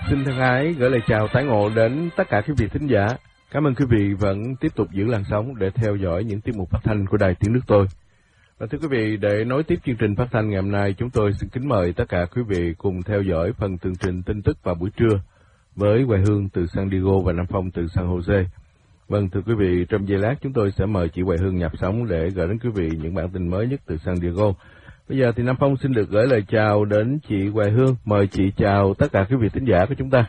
Xin thân ái gửi lời chào tái ngộ đến tất cả quý vị thính giả. Cảm ơn quý vị vẫn tiếp tục giữ làn sóng để theo dõi những tiết mục phát thanh của Đài Tiếng Nước Tôi. Và thưa quý vị, để nối tiếp chương trình phát thanh ngày hôm nay, chúng tôi xin kính mời tất cả quý vị cùng theo dõi phần tường trình tin tức vào buổi trưa với Hoài Hương từ San Diego và Nam Phong từ San Jose. Vâng, thưa quý vị, trong giây lát chúng tôi sẽ mời chị Hoài Hương nhập sóng để gửi đến quý vị những bản tin mới nhất từ San Diego. Bây giờ thì Nam Phong xin được gửi lời chào đến chị Hoài Hương. Mời chị chào tất cả quý vị thính giả của chúng ta.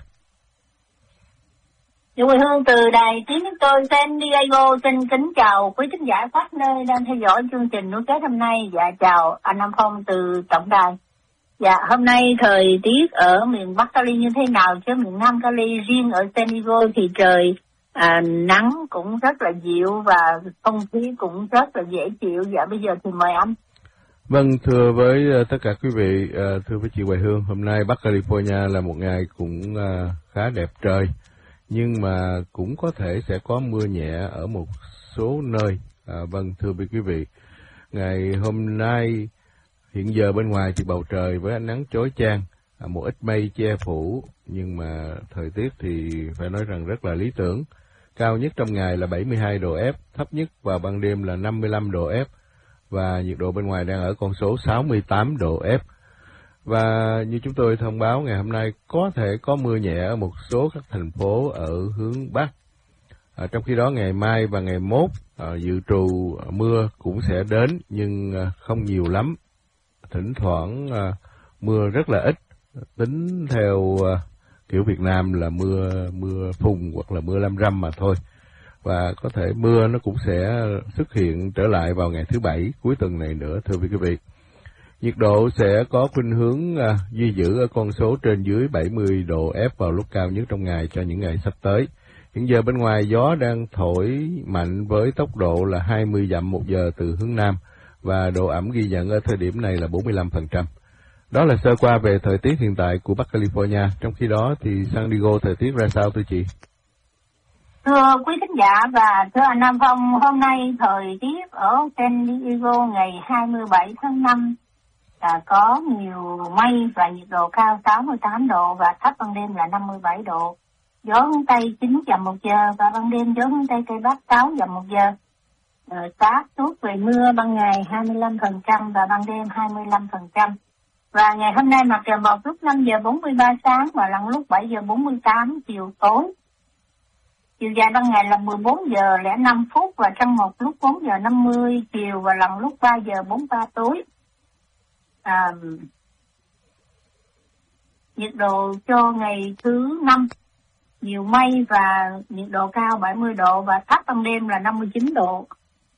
Chị Hoài Hương từ Đài Tiếng Nước Tôi San Diego xin kính chào quý thính giả khắp nơi đang theo dõi chương trình nối kết hôm nay. Dạ chào anh Nam Phong từ tổng đài. Dạ hôm nay thời tiết ở miền Bắc Cali như thế nào chứ miền Nam Cali, riêng ở San Diego thì trời nắng cũng rất là dịu và không khí cũng rất là dễ chịu. Dạ bây giờ thì mời anh. Vâng, thưa với tất cả quý vị, thưa với chị Hoài Hương, hôm nay Bắc California là một ngày cũng khá đẹp trời, nhưng mà cũng có thể sẽ có mưa nhẹ ở một số nơi. Vâng, thưa với quý vị, ngày hôm nay hiện giờ bên ngoài thì bầu trời với ánh nắng chói chang, một ít mây che phủ, nhưng mà thời tiết thì phải nói rằng rất là lý tưởng. Cao nhất trong ngày là 72 độ F, thấp nhất vào ban đêm là 55 độ F, và nhiệt độ bên ngoài đang ở con số 68 độ F. Và như chúng tôi thông báo ngày hôm nay có thể có mưa nhẹ ở một số các thành phố ở hướng Bắc. Trong khi đó ngày mai và ngày mốt dự trù mưa cũng sẽ đến nhưng không nhiều lắm. Thỉnh thoảng mưa rất là ít, tính theo kiểu Việt Nam là mưa phùn hoặc là mưa lâm râm mà thôi. Và có thể mưa nó cũng sẽ xuất hiện trở lại vào ngày thứ Bảy cuối tuần này nữa, thưa quý vị. Nhiệt độ sẽ có khuynh hướng duy giữ ở con số trên dưới 70 độ F vào lúc cao nhất trong ngày cho những ngày sắp tới. Hiện giờ bên ngoài gió đang thổi mạnh với tốc độ là 20 dặm một giờ từ hướng Nam và độ ẩm ghi nhận ở thời điểm này là 45%. Đó là sơ qua về thời tiết hiện tại của Bắc California. Trong khi đó thì San Diego thời tiết ra sao thưa chị? Thưa quý thính giả và thưa anh Nam Phong, hôm nay thời tiết ở San Diego ngày 27 tháng 5 là có nhiều mây và nhiệt độ cao 68 độ và thấp ban đêm là 57 độ. Gió hướng Tây 9 dặm một giờ và ban đêm gió hướng Tây Tây Bắc 6 dặm một giờ. Xác suất về mưa ban ngày 25% và ban đêm 25%. Và ngày hôm nay mặt trời mọc lúc 5 giờ 43 sáng và lặn lúc 7 giờ 48 chiều tối. Chiều dài ban ngày là 14 giờ 05 phút và trăng mọc lúc 4 giờ 50 chiều và lặn lúc 3 giờ 43 tối. Nhiệt độ cho ngày thứ 5 nhiều mây và nhiệt độ cao 70 độ và thấp ban đêm là 59 độ.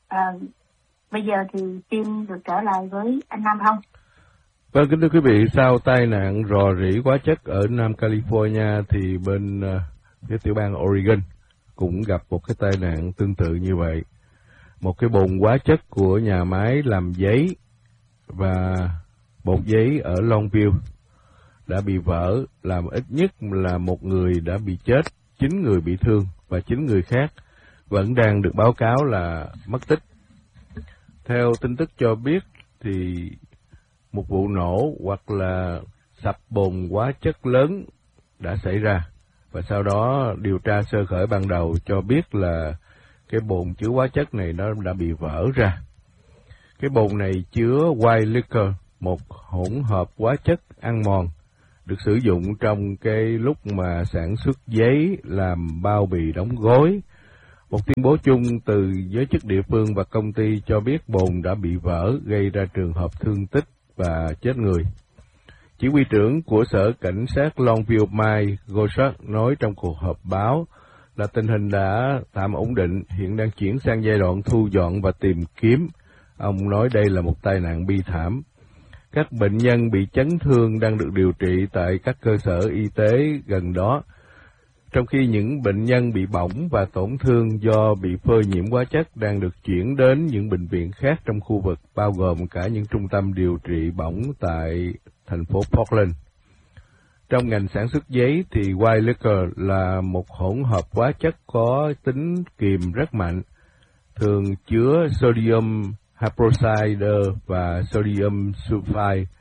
Bây giờ thì xin được trở lại với anh Nam Phong. Vâng, kính thưa quý vị, sau tai nạn rò rỉ hóa chất ở Nam California thì bên phía tiểu bang Oregon cũng gặp một cái tai nạn tương tự như vậy. Một cái bồn hóa chất của nhà máy làm giấy và bột giấy ở Longview đã bị vỡ, làm ít nhất là một người đã bị chết, 9 người bị thương và 9 người khác vẫn đang được báo cáo là mất tích. Theo tin tức cho biết thì một vụ nổ hoặc là sập bồn hóa chất lớn đã xảy ra và sau đó điều tra sơ khởi ban đầu cho biết là cái bồn chứa hóa chất này nó đã bị vỡ ra. Cái bồn này chứa white liquor, một hỗn hợp hóa chất ăn mòn được sử dụng trong cái lúc mà sản xuất giấy làm bao bì đóng gói. Một tuyên bố chung từ giới chức địa phương và công ty cho biết bồn đã bị vỡ, gây ra trường hợp thương tích và chết người. Chỉ huy trưởng của Sở Cảnh sát Longview Mike Gossard nói trong cuộc họp báo là tình hình đã tạm ổn định, hiện đang chuyển sang giai đoạn thu dọn và tìm kiếm. Ông nói đây là một tai nạn bi thảm. Các bệnh nhân bị chấn thương đang được điều trị tại các cơ sở y tế gần đó, trong khi những bệnh nhân bị bỏng và tổn thương do bị phơi nhiễm hóa chất đang được chuyển đến những bệnh viện khác trong khu vực, bao gồm cả những trung tâm điều trị bỏng tại thành phố Portland. Trong ngành sản xuất giấy thì white liquor là một hỗn hợp hóa chất có tính kiềm rất mạnh, thường chứa sodium hydroxide và sodium sulfide.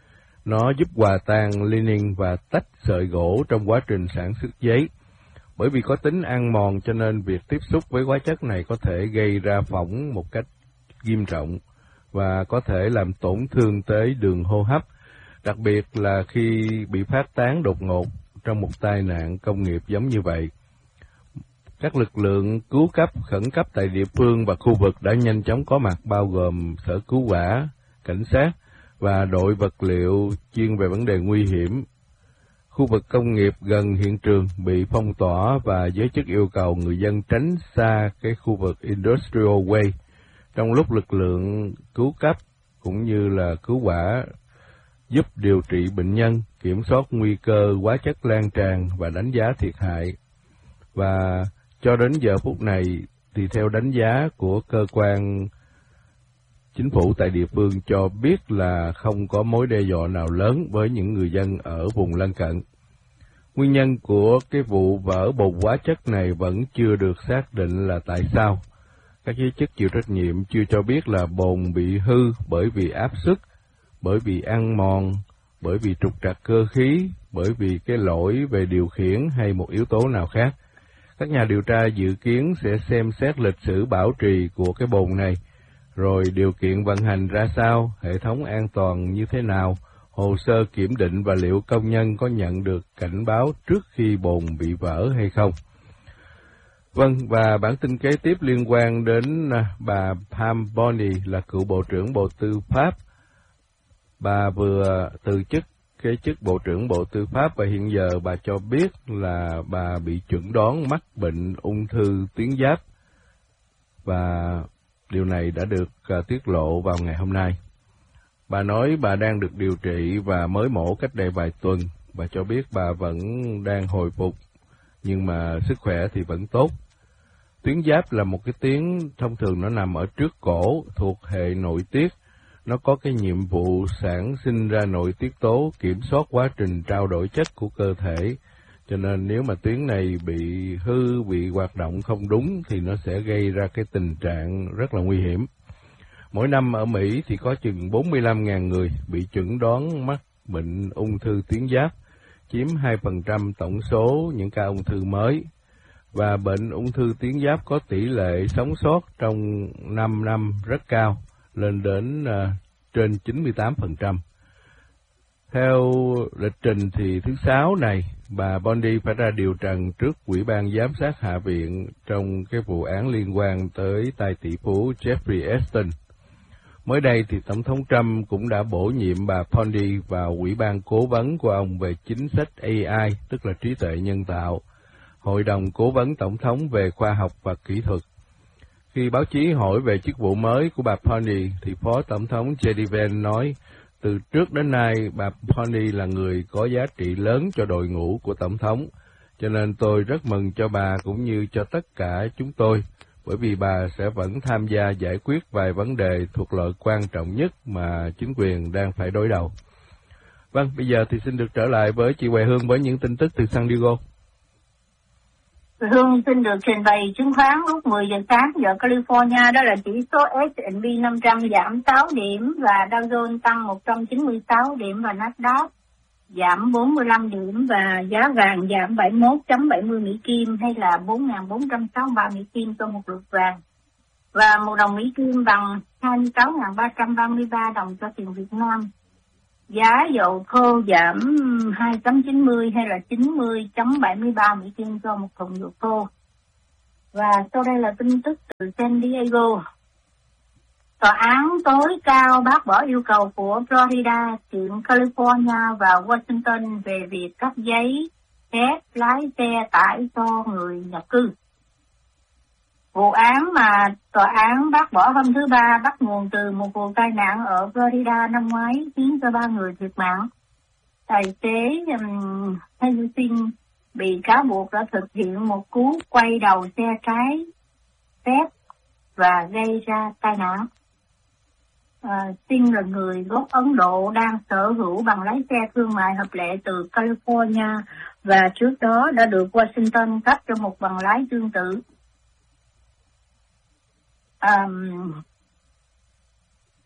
Nó giúp hòa tan linen và tách sợi gỗ trong quá trình sản xuất giấy. Bởi vì có tính ăn mòn cho nên việc tiếp xúc với hóa chất này có thể gây ra phỏng một cách nghiêm trọng và có thể làm tổn thương tới đường hô hấp, đặc biệt là khi bị phát tán đột ngột trong một tai nạn công nghiệp giống như vậy. Các lực lượng cứu cấp khẩn cấp tại địa phương và khu vực đã nhanh chóng có mặt, bao gồm sở cứu hỏa, cảnh sát và đội vật liệu chuyên về vấn đề nguy hiểm. Khu vực công nghiệp gần hiện trường bị phong tỏa và giới chức yêu cầu người dân tránh xa cái khu vực Industrial Way, trong lúc lực lượng cứu cấp cũng như là cứu hỏa giúp điều trị bệnh nhân, kiểm soát nguy cơ hóa chất lan tràn và đánh giá thiệt hại. Và cho đến giờ phút này thì theo đánh giá của cơ quan chính phủ tại địa phương cho biết là không có mối đe dọa nào lớn với những người dân ở vùng lân cận. Nguyên nhân của cái vụ vỡ bồn hóa chất này vẫn chưa được xác định là tại sao. Các giới chức chịu trách nhiệm chưa cho biết là bồn bị hư bởi vì áp suất, bởi vì ăn mòn, bởi vì trục trặc cơ khí, bởi vì cái lỗi về điều khiển hay một yếu tố nào khác. Các nhà điều tra dự kiến sẽ xem xét lịch sử bảo trì của cái bồn này, rồi điều kiện vận hành ra sao, hệ thống an toàn như thế nào, hồ sơ kiểm định và liệu công nhân có nhận được cảnh báo trước khi bồn bị vỡ hay không. Vâng, và bản tin kế tiếp liên quan đến bà Pam Bondi là cựu Bộ trưởng Bộ Tư pháp. Bà vừa từ chức cái chức Bộ trưởng Bộ Tư pháp và hiện giờ bà cho biết là bà bị chẩn đoán mắc bệnh ung thư tuyến giáp. Và điều này đã được tiết lộ vào ngày hôm nay. Bà nói bà đang được điều trị và mới mổ cách đây vài tuần. Bà cho biết bà vẫn đang hồi phục, nhưng mà sức khỏe thì vẫn tốt. Tuyến giáp là một cái tuyến thông thường nó nằm ở trước cổ, thuộc hệ nội tiết. Nó có cái nhiệm vụ sản sinh ra nội tiết tố, kiểm soát quá trình trao đổi chất của cơ thể. Cho nên nếu mà tuyến này bị hư, bị hoạt động không đúng thì nó sẽ gây ra cái tình trạng rất là nguy hiểm. Mỗi năm ở Mỹ thì có chừng 45.000 người bị chẩn đoán mắc bệnh ung thư tuyến giáp, chiếm 2% tổng số những ca ung thư mới. Và bệnh ung thư tuyến giáp có tỷ lệ sống sót trong 5 năm rất cao, lên đến trên 98%. Theo lịch trình thì thứ Sáu này, bà Bondi phải ra điều trần trước Ủy ban Giám sát Hạ viện trong cái vụ án liên quan tới tay tỷ phú Jeffrey Epstein. Mới đây thì Tổng thống Trump cũng đã bổ nhiệm bà Bondi vào Ủy ban cố vấn của ông về chính sách AI, tức là trí tuệ nhân tạo, Hội đồng Cố vấn Tổng thống về khoa học và kỹ thuật. Khi báo chí hỏi về chức vụ mới của bà Bondi, thì Phó Tổng thống J.D. Vance nói, từ trước đến nay, bà Bondi là người có giá trị lớn cho đội ngũ của Tổng thống, cho nên tôi rất mừng cho bà cũng như cho tất cả chúng tôi, bởi vì bà sẽ vẫn tham gia giải quyết vài vấn đề thuộc loại quan trọng nhất mà chính quyền đang phải đối đầu. Vâng, bây giờ thì xin được trở lại với chị Huệ Hương với những tin tức từ San Diego. Hương xin được trình bày chứng khoán lúc 10 giờ sáng giờ California, đó là chỉ số S&P 500 giảm 6 điểm và Dow Jones tăng 196 điểm và Nasdaq giảm 45 điểm và giá vàng giảm 71.70 Mỹ Kim hay là 4.463 Mỹ Kim cho một lượng vàng. Và một đồng Mỹ Kim bằng 26.333 đồng cho tiền Việt Nam. Giá dầu thô giảm 2.90 hay là 90.73 Mỹ Kim cho một thùng dầu thô. Và sau đây là tin tức từ San Diego. Tòa án tối cao bác bỏ yêu cầu của Florida kiện California và Washington về việc cấp giấy phép lái xe tải cho người nhập cư. Vụ án mà tòa án bác bỏ hôm thứ Ba bắt nguồn từ một vụ tai nạn ở Florida năm ngoái khiến cho 3 người thiệt mạng. Tài xế Harrison bị cáo buộc đã thực hiện một cú quay đầu xe trái phép và gây ra tai nạn. Singh là người gốc Ấn Độ đang sở hữu bằng lái xe thương mại hợp lệ từ California và trước đó đã được Washington cấp cho một bằng lái tương tự.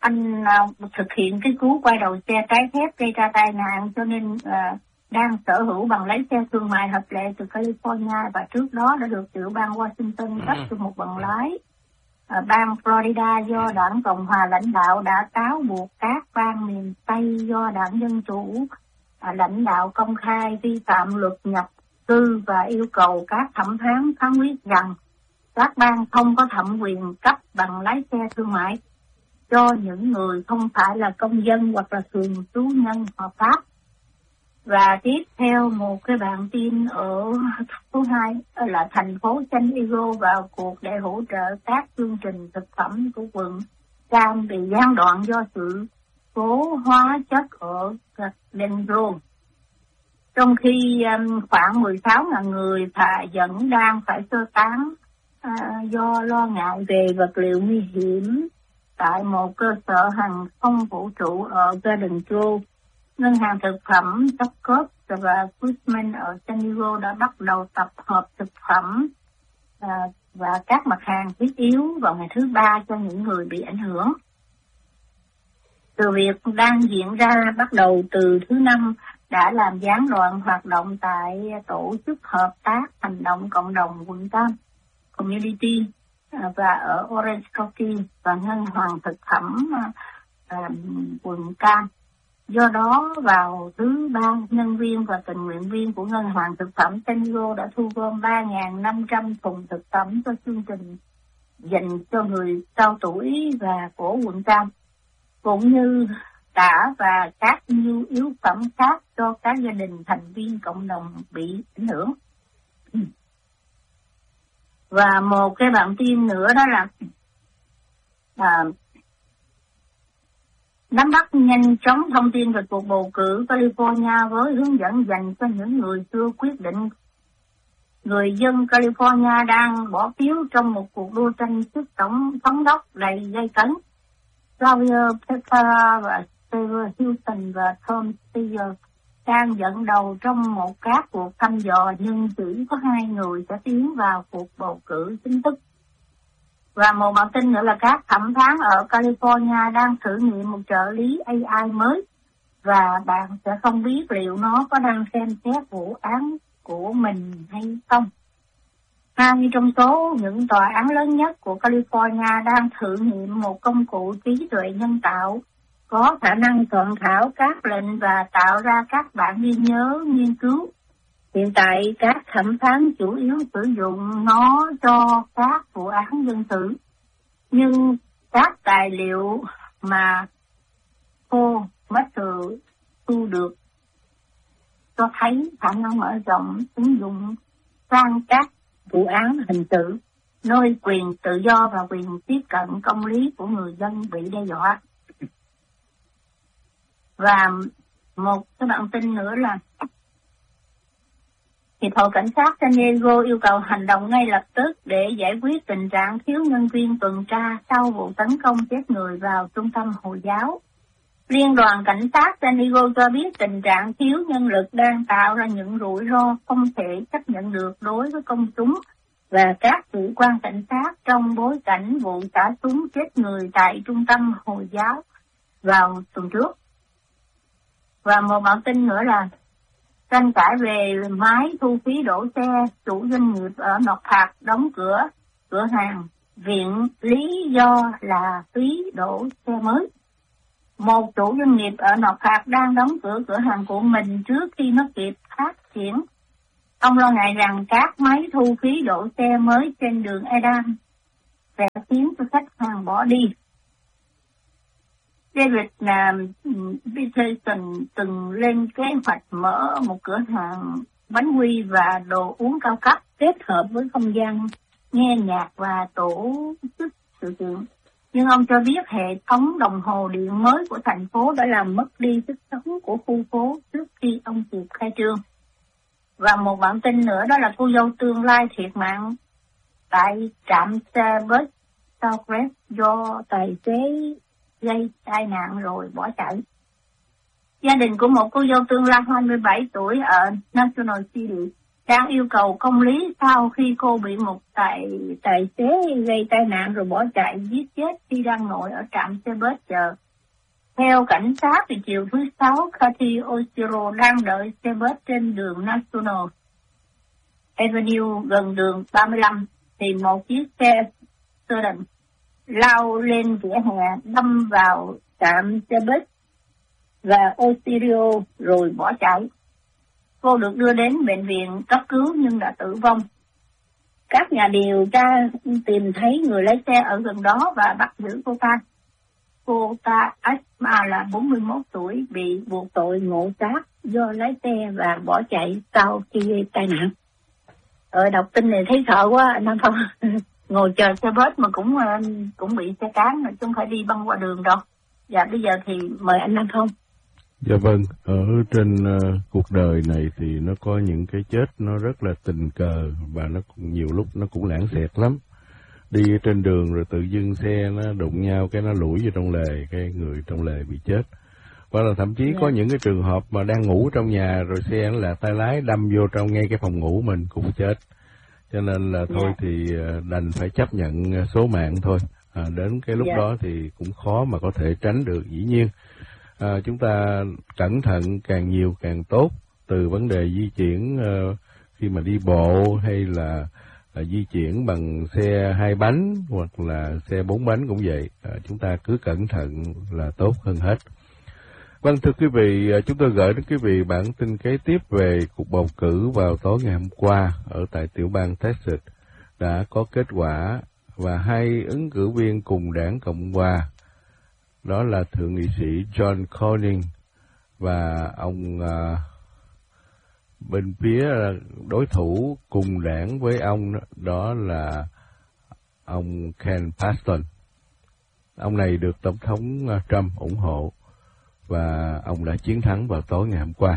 anh thực hiện cái cú quay đầu xe trái phép gây ra tai nạn, cho nên đang sở hữu bằng lái xe thương mại hợp lệ từ California, và trước đó đã được tiểu bang Washington cấp cho một bằng lái. Bang Florida do đảng Cộng hòa lãnh đạo đã cáo buộc các bang miền Tây do đảng Dân chủ lãnh đạo công khai vi phạm luật nhập cư và yêu cầu các thẩm phán phán quyết rằng các bang không có thẩm quyền cấp bằng lái xe thương mại cho những người không phải là công dân hoặc là thường trú nhân hợp pháp. Và tiếp theo một cái bản tin ở số 2 là thành phố San Diego vào cuộc để hỗ trợ các chương trình thực phẩm của quận Cam bị gián đoạn do sự cố hóa chất ở Denver. Trong khi khoảng 16.000 người vẫn đang phải sơ tán do lo ngại về vật liệu nguy hiểm tại một cơ sở hàng không vũ trụ ở Garden Grove. Ngân hàng thực phẩm Jacobs và Christmas ở San Diego đã bắt đầu tập hợp thực phẩm và các mặt hàng thiết yếu vào ngày thứ Ba cho những người bị ảnh hưởng. Sự việc đang diễn ra bắt đầu từ thứ Năm đã làm gián đoạn hoạt động tại tổ chức hợp tác hành động cộng đồng quận Cam Community và ở Orange County và ngân hàng thực phẩm quận Cam. Do đó, vào thứ Ba, nhân viên và tình nguyện viên của Ngân hàng Thực phẩm San Diego đã thu gom 3.500 thùng thực phẩm cho chương trình dành cho người cao tuổi và của quận Cam, cũng như tả và các nhu yếu phẩm khác cho các gia đình thành viên cộng đồng bị ảnh hưởng. Và một cái bản tin nữa đó là nắm bắt nhanh chóng thông tin về cuộc bầu cử California với hướng dẫn dành cho những người chưa quyết định. Người dân California đang bỏ phiếu trong một cuộc đua tranh chức thống đốc đầy gay cấn. Javier Pepera và Steve Houston và Tom Steyer đang dẫn đầu trong một các cuộc thăm dò, nhưng chỉ có 2 người sẽ tiến vào cuộc bầu cử chính thức. Và một bản tin nữa là các thẩm phán ở California đang thử nghiệm một trợ lý AI mới, và bạn sẽ không biết liệu nó có đang xem xét vụ án của mình hay không. 2 trong số những tòa án lớn nhất của California đang thử nghiệm một công cụ trí tuệ nhân tạo có khả năng soạn thảo các lệnh và tạo ra các bản ghi nhớ nghiên cứu. Hiện tại, các thẩm phán chủ yếu sử dụng nó cho các vụ án dân sự, nhưng các tài liệu mà cô Master thu được cho thấy khả năng mở rộng ứng dụng sang các vụ án hình sự, nơi quyền tự do và quyền tiếp cận công lý của người dân bị đe dọa. Và một cái bản tin nữa là Hiệp hội Cảnh sát San Diego yêu cầu hành động ngay lập tức để giải quyết tình trạng thiếu nhân viên tuần tra sau vụ tấn công chết người vào trung tâm Hồi giáo. Liên đoàn Cảnh sát San Diego cho biết tình trạng thiếu nhân lực đang tạo ra những rủi ro không thể chấp nhận được đối với công chúng và các sĩ quan cảnh sát trong bối cảnh vụ xả súng chết người tại trung tâm Hồi giáo vào tuần trước. Và một bản tin nữa là tranh cãi về máy thu phí đổ xe, chủ doanh nghiệp ở North Park đóng cửa hàng viện lý do là phí đổ xe mới. Một chủ doanh nghiệp ở North Park đang đóng cửa hàng của mình trước khi nó kịp phát triển. Ông lo ngại rằng các máy thu phí đổ xe mới trên đường Adam sẽ khiến cho khách hàng bỏ đi. David Peterson từng lên kế hoạch mở một cửa hàng bánh quy và đồ uống cao cấp kết hợp với không gian nghe nhạc và tổ chức sự kiện. Nhưng ông cho biết hệ thống đồng hồ điện mới của thành phố đã làm mất đi sức sống của khu phố trước khi ông kịp khai trương. Và một bản tin nữa đó là cô dâu tương lai thiệt mạng tại trạm xe bus Southwest do tài xế gây tai nạn rồi bỏ chạy. Gia đình của một cô dâu tương lai 27 tuổi ở National City đang yêu cầu công lý sau khi cô bị một tài xế gây tai nạn rồi bỏ chạy giết chết khi đang ngồi ở trạm xe bus chờ. Theo cảnh sát, thì chiều thứ Sáu, Kathy Oshiro đang đợi xe bus trên đường National Avenue gần đường 35, thì một chiếc xe sedan lao lên vỉa hè đâm vào trạm xe bus và Oshiro rồi bỏ chạy. Cô được đưa đến bệnh viện cấp cứu nhưng đã tử vong. Các nhà điều tra tìm thấy người lái xe ở gần đó và bắt giữ cô ta. Cô ta Asma là 41 tuổi, bị buộc tội ngộ sát do lái xe và bỏ chạy sau khi gây tai nạn. Đọc tin này thấy sợ quá anh Nam Phong. Ngồi chờ xe bus mà cũng bị xe cán, chứ không phải đi băng qua đường đâu. Dạ bây giờ thì mời anh Nam Phong. Dạ vâng, ở trên cuộc đời này thì nó có những cái chết nó rất là tình cờ và nó cũng nhiều lúc nó cũng lãng xẹt lắm. Đi trên đường rồi tự dưng xe nó đụng nhau cái nó lủi vô trong lề, cái người trong lề bị chết. Hoặc là thậm chí có những cái trường hợp mà đang ngủ trong nhà rồi xe nó là tay lái đâm vô trong ngay cái phòng ngủ mình cũng chết. Cho nên là thôi thì đành phải chấp nhận số mạng thôi. Đến cái lúc đó thì cũng khó mà có thể tránh được, dĩ nhiên. Chúng ta cẩn thận càng nhiều càng tốt, từ vấn đề di chuyển khi mà đi bộ hay là di chuyển bằng xe 2 bánh hoặc là xe 4 bánh cũng vậy. Chúng ta cứ cẩn thận là tốt hơn hết. Vâng, thưa quý vị, chúng tôi gửi đến quý vị bản tin kế tiếp về cuộc bầu cử vào tối ngày hôm qua ở tại tiểu bang Texas đã có kết quả và 2 ứng cử viên cùng đảng Cộng hòa, đó là thượng nghị sĩ John Cornyn và ông bên phía đối thủ cùng đảng với ông đó là ông Ken Paxton. Ông này được Tổng thống Trump ủng hộ và ông đã chiến thắng vào tối ngày hôm qua.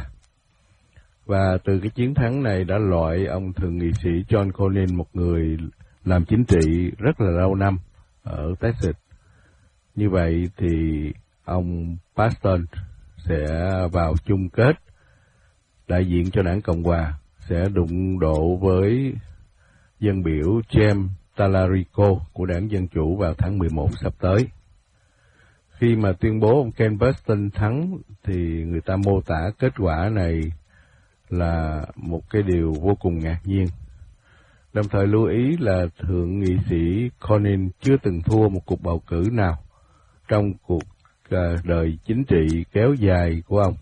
Và từ cái chiến thắng này đã loại ông thượng nghị sĩ John Cornyn, một người làm chính trị rất là lâu năm ở Texas. Như vậy thì ông Paxton sẽ vào chung kết đại diện cho đảng Cộng hòa, sẽ đụng độ với dân biểu James Talarico của đảng Dân Chủ vào tháng 11 sắp tới. Khi mà tuyên bố ông Ken Paxton thắng thì người ta mô tả kết quả này là một cái điều vô cùng ngạc nhiên. Đồng thời lưu ý là thượng nghị sĩ Cornyn chưa từng thua một cuộc bầu cử nào trong cuộc đời chính trị kéo dài của ông,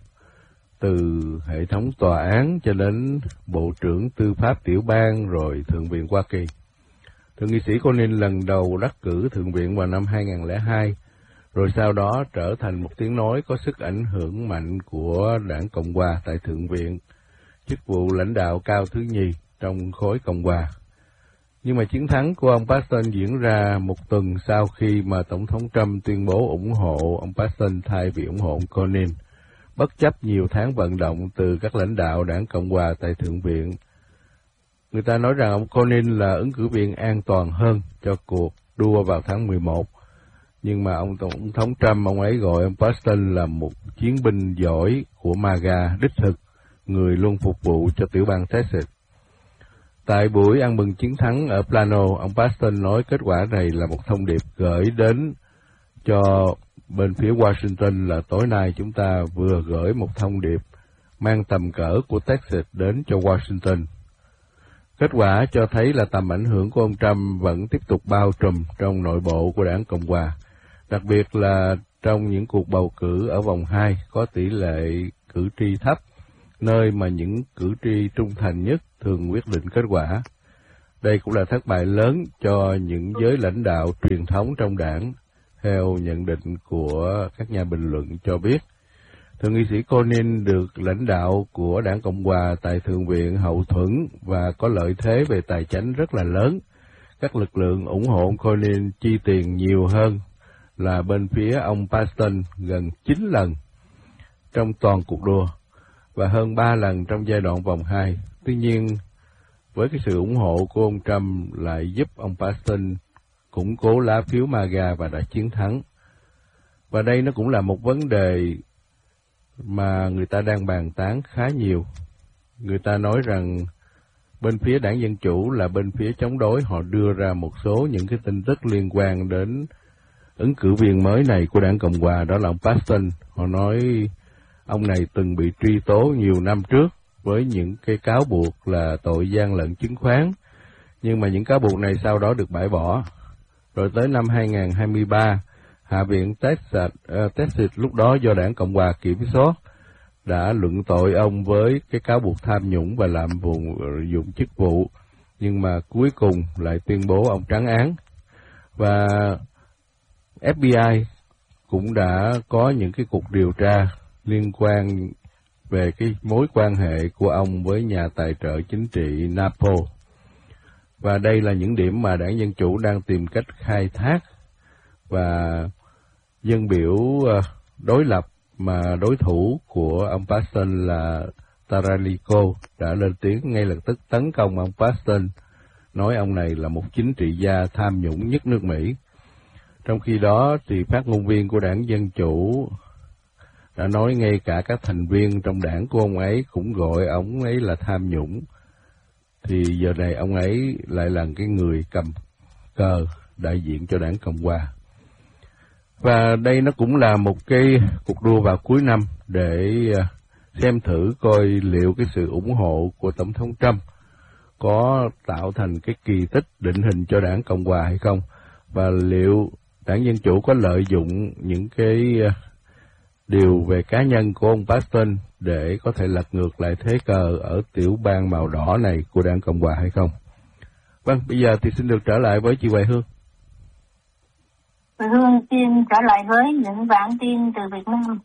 từ hệ thống tòa án cho đến Bộ trưởng Tư pháp tiểu bang rồi Thượng viện Hoa Kỳ. Thượng nghị sĩ Cornyn lần đầu đắc cử Thượng viện vào năm 2002, rồi sau đó trở thành một tiếng nói có sức ảnh hưởng mạnh của đảng Cộng hòa tại Thượng viện, chức vụ lãnh đạo cao thứ nhì trong khối Cộng hòa. Nhưng mà chiến thắng của ông Paxton diễn ra một tuần sau khi mà Tổng thống Trump tuyên bố ủng hộ ông Paxton thay vì ủng hộ ông Cornyn, bất chấp nhiều tháng vận động từ các lãnh đạo đảng Cộng hòa tại Thượng viện. Người ta nói rằng ông Cornyn là ứng cử viên an toàn hơn cho cuộc đua vào tháng 11. Nhưng mà ông Tổng thống Trump, ông ấy gọi ông Paxton là một chiến binh giỏi của MAGA đích thực, người luôn phục vụ cho tiểu bang Texas. Tại buổi ăn mừng chiến thắng ở Plano, ông Paxton nói kết quả này là một thông điệp gửi đến cho bên phía Washington là tối nay chúng ta vừa gửi một thông điệp mang tầm cỡ của Texas đến cho Washington. Kết quả cho thấy là tầm ảnh hưởng của ông Trump vẫn tiếp tục bao trùm trong nội bộ của đảng Cộng hòa, đặc biệt là trong những cuộc bầu cử ở vòng 2 có tỷ lệ cử tri thấp, nơi mà những cử tri trung thành nhất thường quyết định kết quả. Đây cũng là thất bại lớn cho những giới lãnh đạo truyền thống trong đảng, theo nhận định của các nhà bình luận cho biết. Thượng nghị sĩ Cornyn được lãnh đạo của đảng Cộng hòa tại Thượng viện hậu thuẫn và có lợi thế về tài chính rất là lớn. Các lực lượng ủng hộ Cornyn chi tiền nhiều hơn là bên phía ông Paxton gần 9 lần trong toàn cuộc đua và hơn 3 lần trong giai đoạn vòng 2. Tuy nhiên, với cái sự ủng hộ của ông Trump lại giúp ông Paxton củng cố lá phiếu MAGA và đã chiến thắng. Và đây nó cũng là một vấn đề mà người ta đang bàn tán khá nhiều. Người ta nói rằng bên phía đảng Dân Chủ là bên phía chống đối, họ đưa ra một số những cái tin tức liên quan đến ứng cử viên mới này của đảng Cộng Hòa, đó là ông Paxton. Họ nói ông này từng bị truy tố nhiều năm trước với những cái cáo buộc là tội gian lận chứng khoán, nhưng mà những cáo buộc này sau đó được bãi bỏ. Rồi tới năm 2023, Hạ viện Texas lúc đó do đảng Cộng Hòa kiểm soát đã luận tội ông với cái cáo buộc tham nhũng và lạm dụng chức vụ, nhưng mà cuối cùng lại tuyên bố ông trắng án. Và FBI cũng đã có những cái cuộc điều tra liên quan về cái mối quan hệ của ông với nhà tài trợ chính trị Napo. Và đây là những điểm mà đảng Dân Chủ đang tìm cách khai thác, và dân biểu đối lập mà đối thủ của ông Paxton là Taralico đã lên tiếng ngay lập tức tấn công ông Paxton, nói ông này là một chính trị gia tham nhũng nhất nước Mỹ. Trong khi đó thì phát ngôn viên của đảng Dân Chủ đã nói ngay cả các thành viên trong đảng của ông ấy cũng gọi ông ấy là tham nhũng. Thì giờ này ông ấy lại là cái người cầm cờ đại diện cho đảng Cộng Hòa. Và đây nó cũng là một cái cuộc đua vào cuối năm để xem thử coi liệu cái sự ủng hộ của Tổng thống Trump có tạo thành cái kỳ tích định hình cho đảng Cộng Hòa hay không, và liệu đảng Dân Chủ có lợi dụng những cái điều về cá nhân của ông Paxton để có thể lật ngược lại thế cờ ở tiểu bang màu đỏ này của đảng Cộng Hòa hay không. Vâng, bây giờ thì xin được trở lại với chị Hoài Hương. Hoài Hương xin trở lại với những bản tin từ Việt Nam.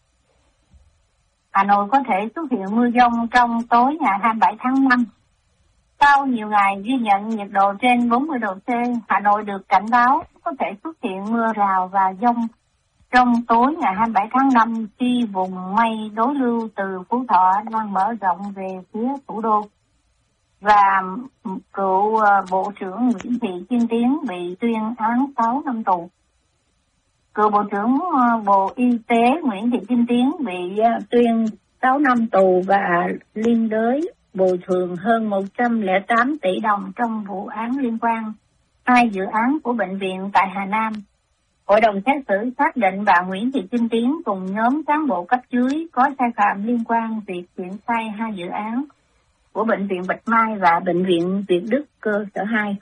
Hà Nội có thể xuất hiện mưa dông trong tối ngày 27 tháng 5. Sau nhiều ngày ghi nhận nhiệt độ trên 40 độ C, Hà Nội được cảnh báo có thể xuất hiện mưa rào và dông trong tối ngày 27 tháng 5 khi vùng mây đối lưu từ Phú Thọ đang mở rộng về phía thủ đô. Và cựu Bộ trưởng Nguyễn Thị Kim Tiến bị tuyên án 6 năm tù. Cựu Bộ trưởng Bộ Y tế Nguyễn Thị Kim Tiến bị tuyên 6 năm tù và liên đới bồi thường hơn 108 tỷ đồng trong vụ án liên quan 2 dự án của bệnh viện tại Hà Nam. Hội đồng xét xử xác định bà Nguyễn Thị Kim Tiến cùng nhóm cán bộ cấp dưới có sai phạm liên quan việc triển khai 2 dự án của Bệnh viện Bạch Mai và Bệnh viện Việt Đức cơ sở 2.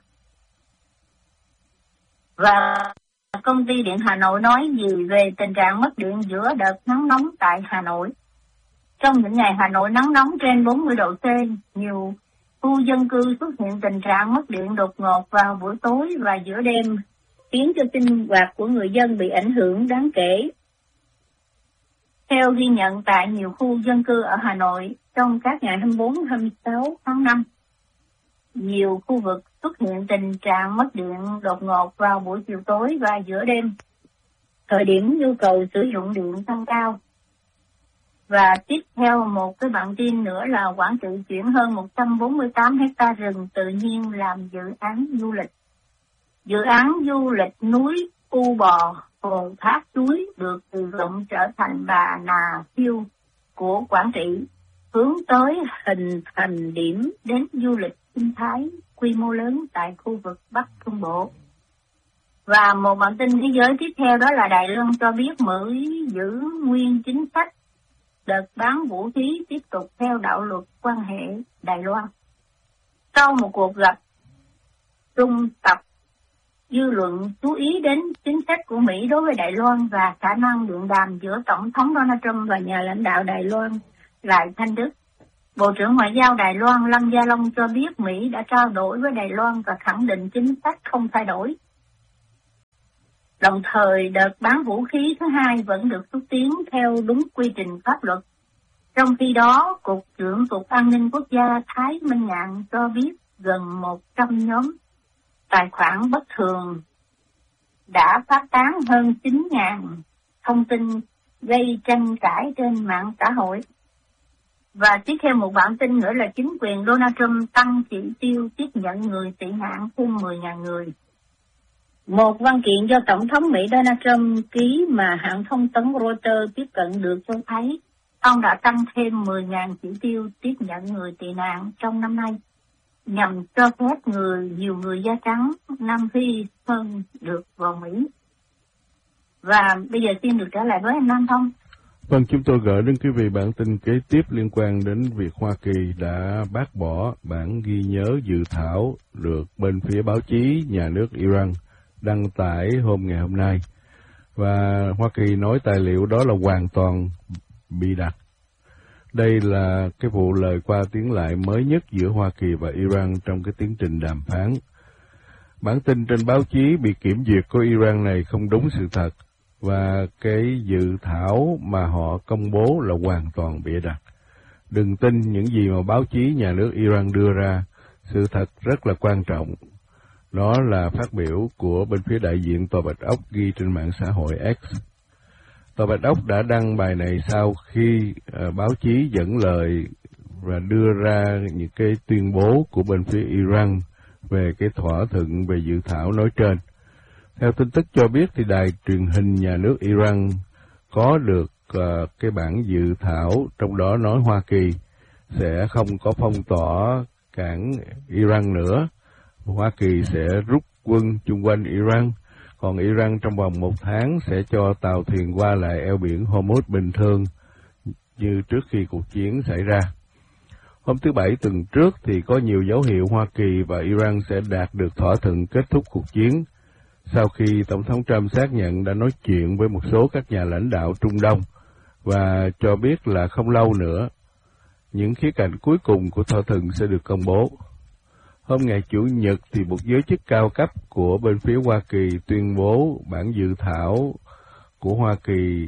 Và công ty điện Hà Nội nói gì về tình trạng mất điện giữa đợt nắng nóng tại Hà Nội? Trong những ngày Hà Nội nắng nóng trên 40 độ C, nhiều khu dân cư xuất hiện tình trạng mất điện đột ngột vào buổi tối và giữa đêm, khiến cho sinh hoạt của người dân bị ảnh hưởng đáng kể. Theo ghi nhận tại nhiều khu dân cư ở Hà Nội, trong các ngày 24-26 tháng 5, nhiều khu vực xuất hiện tình trạng mất điện đột ngột vào buổi chiều tối và giữa đêm, thời điểm nhu cầu sử dụng điện tăng cao. Và tiếp theo một cái bản tin nữa là Quảng Trị chuyển hơn 148 hecta rừng tự nhiên làm dự án du lịch. Dự án du lịch núi U Bò, Hồ Thác Chuối được sử dụng trở thành Bà Nà Hills của Quảng Trị, hướng tới hình thành điểm đến du lịch sinh thái quy mô lớn tại khu vực Bắc Trung Bộ. Và một bản tin thế giới tiếp theo đó là Đài Loan cho biết Mỹ giữ nguyên chính sách đợt bán vũ khí tiếp tục theo đạo luật quan hệ Đài Loan. Sau một cuộc gặp trung tập, dư luận chú ý đến chính sách của Mỹ đối với Đài Loan và khả năng điện đàm giữa Tổng thống Donald Trump và nhà lãnh đạo Đài Loan Lại Thanh Đức. Bộ trưởng Ngoại giao Đài Loan Lâm Gia Long cho biết Mỹ đã trao đổi với Đài Loan và khẳng định chính sách không thay đổi. Đồng thời, đợt bán vũ khí thứ 2 vẫn được xúc tiến theo đúng quy trình pháp luật. Trong khi đó, Cục trưởng Cục An ninh Quốc gia Thái Minh Ngạn cho biết gần 100 nhóm tài khoản bất thường đã phát tán hơn 9.000 thông tin gây tranh cãi trên mạng xã hội. Và tiếp theo một bản tin nữa là chính quyền Donald Trump tăng chỉ tiêu tiếp nhận người tị nạn thêm 10.000 người. Một văn kiện do Tổng thống Mỹ Donald Trump ký mà hãng thông tấn Reuters tiếp cận được cho thấy ông đã tăng thêm 10.000 chỉ tiêu tiếp nhận người tị nạn trong năm nay. nhằm cho phép nhiều người da trắng Nam Phi hơn được vào Mỹ. Và bây giờ xin được trở lại với anh Nam Thông. Vâng, chúng tôi gửi đến quý vị bản tin kế tiếp liên quan đến việc Hoa Kỳ đã bác bỏ bản ghi nhớ dự thảo được bên phía báo chí nhà nước Iran đăng tải ngày hôm nay. Và Hoa Kỳ nói tài liệu đó là hoàn toàn bị đặt. Đây là cái vụ lời qua tiếng lại mới nhất giữa Hoa Kỳ và Iran trong cái tiến trình đàm phán. Bản tin trên báo chí bị kiểm duyệt của Iran này không đúng sự thật, và cái dự thảo mà họ công bố là hoàn toàn bịa đặt. Đừng tin những gì mà báo chí nhà nước Iran đưa ra, sự thật rất là quan trọng. Đó là phát biểu của bên phía đại diện Tòa Bạch Ốc ghi trên mạng xã hội X. Tòa Bạch Ốc đã đăng bài này sau khi báo chí dẫn lời và đưa ra những cái tuyên bố của bên phía Iran về cái thỏa thuận về dự thảo nói trên. Theo tin tức cho biết thì đài truyền hình nhà nước Iran có được cái bản dự thảo, trong đó nói Hoa Kỳ sẽ không có phong tỏa cảng Iran nữa. Hoa Kỳ sẽ rút quân chung quanh Iran, còn Iran trong vòng 1 tháng sẽ cho tàu thuyền qua lại eo biển Hormuz bình thường như trước khi cuộc chiến xảy ra. Hôm thứ Bảy tuần trước thì có nhiều dấu hiệu Hoa Kỳ và Iran sẽ đạt được thỏa thuận kết thúc cuộc chiến, sau khi Tổng thống Trump xác nhận đã nói chuyện với một số các nhà lãnh đạo Trung Đông và cho biết là không lâu nữa, những khía cạnh cuối cùng của thỏa thuận sẽ được công bố. Hôm ngày Chủ nhật thì một giới chức cao cấp của bên phía Hoa Kỳ tuyên bố bản dự thảo của Hoa Kỳ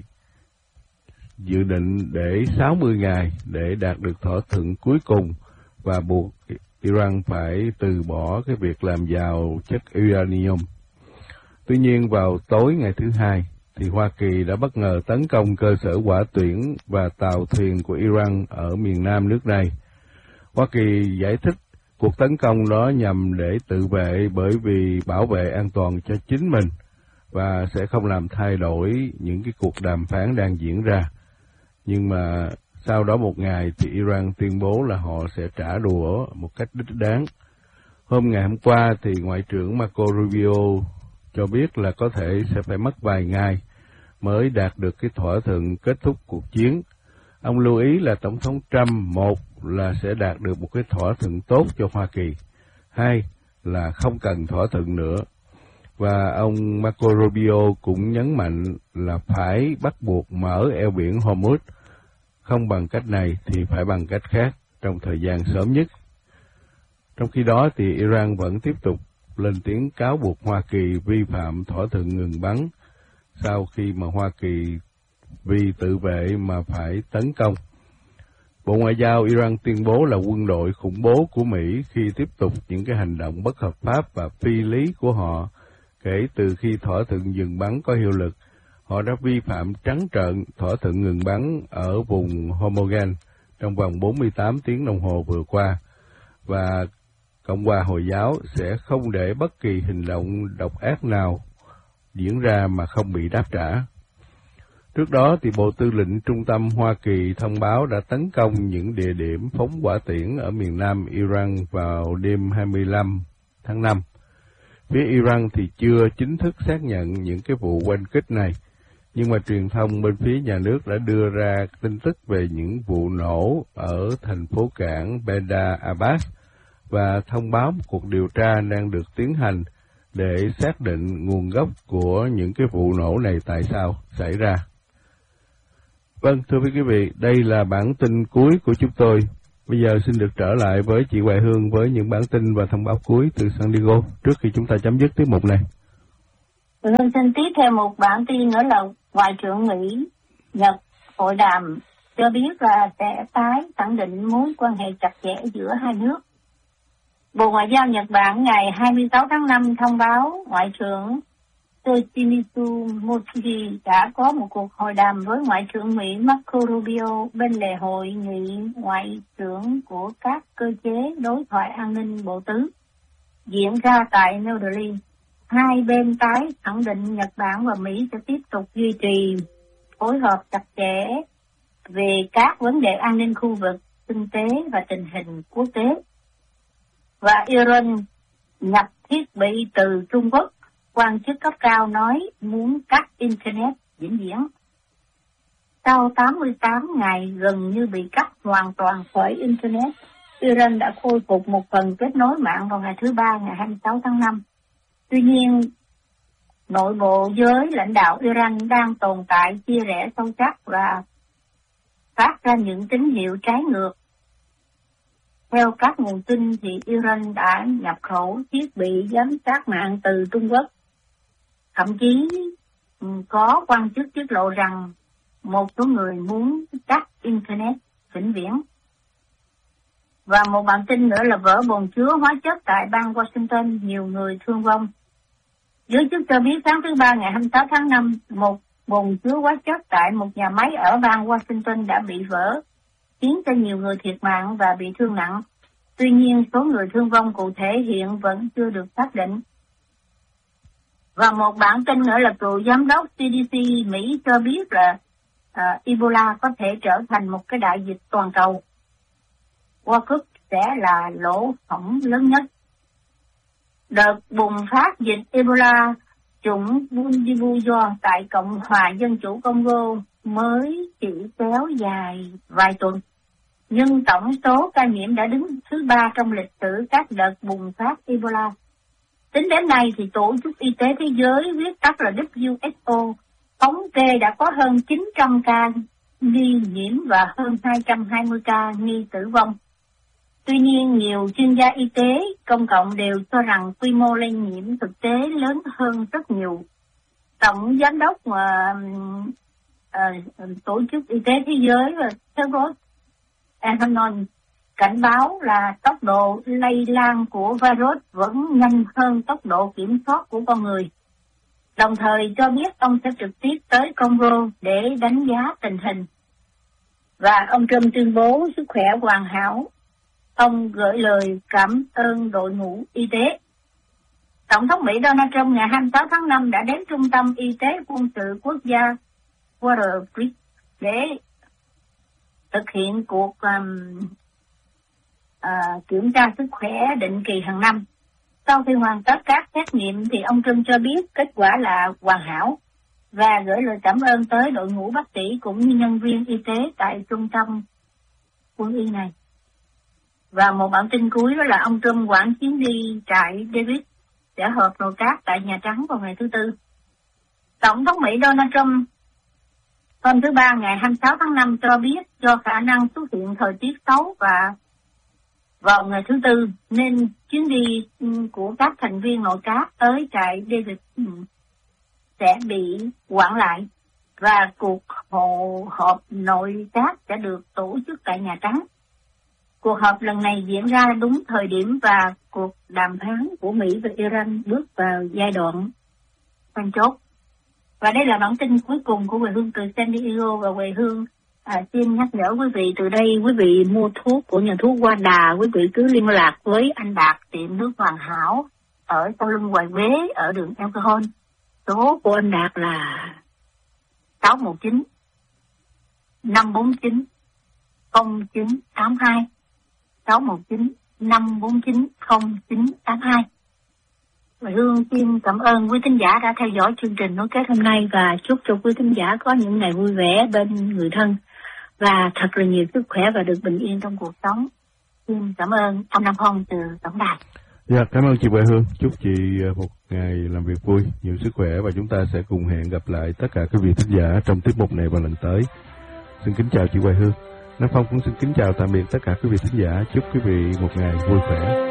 dự định để 60 ngày để đạt được thỏa thuận cuối cùng và buộc Iran phải từ bỏ cái việc làm giàu chất uranium. Tuy nhiên vào tối ngày thứ Hai thì Hoa Kỳ đã bất ngờ tấn công cơ sở hỏa tuyển và tàu thuyền của Iran ở miền nam nước này. Hoa Kỳ giải thích cuộc tấn công đó nhằm để tự vệ bởi vì bảo vệ an toàn cho chính mình và sẽ không làm thay đổi những cái cuộc đàm phán đang diễn ra. Nhưng mà sau đó một ngày thì Iran tuyên bố là họ sẽ trả đũa một cách đích đáng. Ngày hôm qua thì Ngoại trưởng Marco Rubio cho biết là có thể sẽ phải mất vài ngày mới đạt được cái thỏa thuận kết thúc cuộc chiến. Ông lưu ý là Tổng thống Trump, một là sẽ đạt được một cái thỏa thuận tốt cho Hoa Kỳ, hai là không cần thỏa thuận nữa. Và ông Marco Rubio cũng nhấn mạnh là phải bắt buộc mở eo biển Hormuz, không bằng cách này thì phải bằng cách khác trong thời gian sớm nhất. Trong khi đó thì Iran vẫn tiếp tục lên tiếng cáo buộc Hoa Kỳ vi phạm thỏa thuận ngừng bắn sau khi mà Hoa Kỳ vì tự vệ mà phải tấn công. Bộ Ngoại giao Iran tuyên bố là quân đội khủng bố của Mỹ khi tiếp tục những cái hành động bất hợp pháp và phi lý của họ kể từ khi thỏa thuận dừng bắn có hiệu lực. Họ đã vi phạm trắng trợn thỏa thuận ngừng bắn ở vùng Hormozgan trong vòng 48 tiếng đồng hồ vừa qua, và Cộng hòa Hồi giáo sẽ không để bất kỳ hành động độc ác nào diễn ra mà không bị đáp trả. Trước đó thì Bộ Tư lệnh Trung tâm Hoa Kỳ thông báo đã tấn công những địa điểm phóng hỏa tiễn ở miền nam Iran vào đêm 25 tháng 5. Phía Iran thì chưa chính thức xác nhận những cái vụ oanh kích này, nhưng mà truyền thông bên phía nhà nước đã đưa ra tin tức về những vụ nổ ở thành phố cảng Bandar Abbas và thông báo một cuộc điều tra đang được tiến hành để xác định nguồn gốc của những cái vụ nổ này tại sao xảy ra. Vâng, thưa quý vị, đây là bản tin cuối của chúng tôi. Bây giờ xin được trở lại với chị Hoài Hương với những bản tin và thông báo cuối từ San Diego trước khi chúng ta chấm dứt tiết mục này. Hương xin tiếp theo một bản tin nữa là Ngoại trưởng Mỹ Nhật hội đàm cho biết là sẽ tái khẳng định mối quan hệ chặt chẽ giữa hai nước. Bộ Ngoại giao Nhật Bản ngày 26 tháng 5 thông báo Ngoại trưởng Toshimitsu Motegi đã có một cuộc hội đàm với Ngoại trưởng Mỹ Marco Rubio bên lề hội nghị ngoại trưởng của các cơ chế đối thoại an ninh bộ tứ diễn ra tại New Delhi. Hai bên tái khẳng định Nhật Bản và Mỹ sẽ tiếp tục duy trì phối hợp chặt chẽ về các vấn đề an ninh khu vực, kinh tế và tình hình quốc tế. và Iran nhập thiết bị từ Trung Quốc. Quan chức cấp cao nói muốn cắt Internet vĩnh viễn. Sau 88 ngày gần như bị cắt hoàn toàn khỏi Internet, Iran đã khôi phục một phần kết nối mạng vào ngày thứ Ba, ngày 26 tháng 5. Tuy nhiên, nội bộ giới lãnh đạo Iran đang tồn tại chia rẽ sâu sắc và phát ra những tín hiệu trái ngược. Theo các nguồn tin thì Iran đã nhập khẩu thiết bị giám sát mạng từ Trung Quốc. Thậm chí có quan chức tiết lộ rằng một số người muốn cắt Internet vĩnh viễn. Và một bản tin nữa là vỡ bồn chứa hóa chất tại bang Washington, nhiều người thương vong. Giới chức cho biết sáng thứ Ba ngày 26 tháng 5, một bồn chứa hóa chất tại một nhà máy ở bang Washington đã bị vỡ, khiến cho nhiều người thiệt mạng và bị thương nặng. Tuy nhiên, số người thương vong cụ thể hiện vẫn chưa được xác định. Và một bản tin nữa là cựu giám đốc CDC Mỹ cho biết là Ebola có thể trở thành một cái đại dịch toàn cầu. Hoa Cúc sẽ là lỗ hổng lớn nhất. Đợt bùng phát dịch Ebola chủng Bundibugyo tại Cộng hòa Dân chủ Congo mới chỉ kéo dài vài tuần, nhưng tổng số ca nhiễm đã đứng thứ 3 trong lịch sử các đợt bùng phát Ebola. Tính đến nay thì Tổ chức Y tế Thế giới, viết tắt là WHO, thống kê đã có hơn 900 ca nghi nhiễm và hơn 220 ca nghi tử vong. Tuy nhiên, nhiều chuyên gia y tế công cộng đều cho rằng quy mô lây nhiễm thực tế lớn hơn rất nhiều. Tổng giám đốc Tổ chức Y tế Thế giới và Tedros Adhanom cảnh báo là tốc độ lây lan của virus vẫn nhanh hơn tốc độ kiểm soát của con người. Đồng thời cho biết ông sẽ trực tiếp tới Congo để đánh giá tình hình. Và ông Trump tuyên bố sức khỏe hoàn hảo. Ông gửi lời cảm ơn đội ngũ y tế. Tổng thống Mỹ Donald Trump ngày 26 tháng 5 đã đến Trung tâm Y tế quân sự quốc gia Walter Reed để thực hiện cuộc kiểm tra sức khỏe định kỳ hàng năm. Sau khi hoàn tất các xét nghiệm thì ông Trump cho biết kết quả là hoàn hảo và gửi lời cảm ơn tới đội ngũ bác sĩ cũng như nhân viên y tế tại trung tâm quân y này. Và một bản tin cuối đó là ông Trump hoãn chuyến đi trại David để họp nội các tại Nhà Trắng vào ngày thứ Tư. Tổng thống Mỹ Donald Trump hôm thứ Ba ngày 26 tháng 5 cho biết do khả năng xuất hiện thời tiết xấu và vào ngày thứ Tư nên chuyến đi của các thành viên nội các tới trại David sẽ bị hoãn lại và cuộc họp nội các sẽ được tổ chức tại Nhà Trắng. Cuộc họp lần này diễn ra đúng thời điểm và cuộc đàm phán của Mỹ và Iran bước vào giai đoạn then chốt. Và đây là bản tin cuối cùng của Quê Hương từ San Diego. Và Quê Hương xin nhắc nhở quý vị, từ đây quý vị mua thuốc của nhà thuốc Hoa Đà, quý vị cứ liên lạc với anh Đạt tiệm nước Hoàn Hảo ở sau lưng Hoài Quế ở đường Alcohol. Số của anh Đạt là 619 549 0982 619 549 0982. Và Hương xin cảm ơn quý thính giả đã theo dõi chương trình nối kết hôm nay và chúc cho quý thính giả có những ngày vui vẻ bên người thân và thật là nhiều sức khỏe và được bình yên trong cuộc sống. Xin cảm ơn ông Nam Phong từ tổng đài. Dạ, cảm ơn chị Huệ Hương. Chúc chị một ngày làm việc vui, nhiều sức khỏe và chúng ta sẽ cùng hẹn gặp lại tất cả quý vị thính giả trong tiết mục này vào lần tới. Xin kính chào chị Huệ Hương. Nam Phong cũng xin kính chào tạm biệt tất cả quý vị thính giả. Chúc quý vị một ngày vui khỏe.